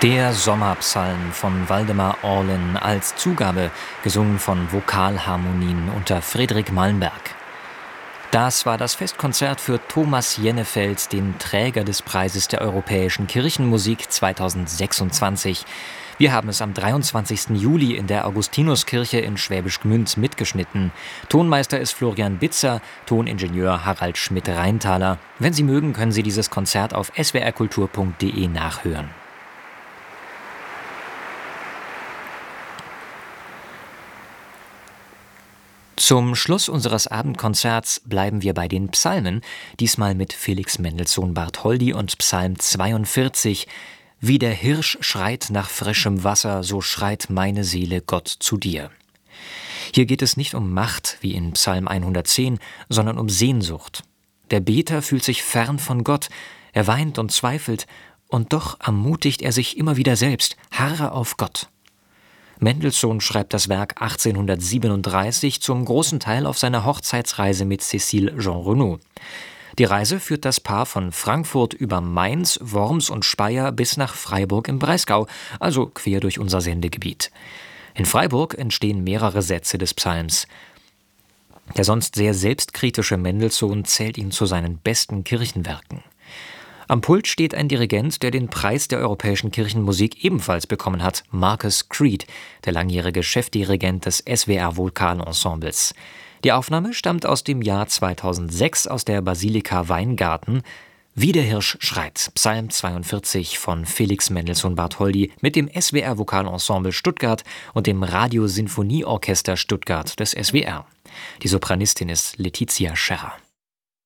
Der Sommerpsalm von Waldemar Orlen als Zugabe, gesungen von Vokalharmonien unter Friedrich Malmberg. Das war das Festkonzert für Thomas Jennefeld, den Träger des Preises der Europäischen Kirchenmusik 2026. Wir haben es am 23. Juli in der Augustinuskirche in Schwäbisch Gmünd mitgeschnitten. Tonmeister ist Florian Bitzer, Toningenieur Harald Schmidt-Reintaler. Wenn Sie mögen, können Sie dieses Konzert auf swrkultur.de nachhören. Zum Schluss unseres Abendkonzerts bleiben wir bei den Psalmen, diesmal mit Felix Mendelssohn Bartholdy und Psalm 42. Wie der Hirsch schreit nach frischem Wasser, so schreit meine Seele Gott zu dir. Hier geht es nicht um Macht, wie in Psalm 110, sondern um Sehnsucht. Der Beter fühlt sich fern von Gott, er weint und zweifelt, und doch ermutigt er sich immer wieder selbst, harre auf Gott. Mendelssohn schreibt das Werk 1837 zum großen Teil auf seiner Hochzeitsreise mit Cécile Jean Renaud. Die Reise führt das Paar von Frankfurt über Mainz, Worms und Speyer bis nach Freiburg im Breisgau, also quer durch unser Sendegebiet. In Freiburg entstehen mehrere Sätze des Psalms. Der sonst sehr selbstkritische Mendelssohn zählt ihn zu seinen besten Kirchenwerken. Am Pult steht ein Dirigent, der den Preis der Europäischen Kirchenmusik ebenfalls bekommen hat, Marcus Creed, der langjährige Chefdirigent des SWR Vokalensembles. Die Aufnahme stammt aus dem Jahr 2006 aus der Basilika Weingarten. Wie der Hirsch schreit, Psalm 42 von Felix Mendelssohn Bartholdy mit dem SWR Vokalensemble Stuttgart und dem Radiosinfonieorchester Stuttgart des SWR. Die Sopranistin ist Letizia Scherrer.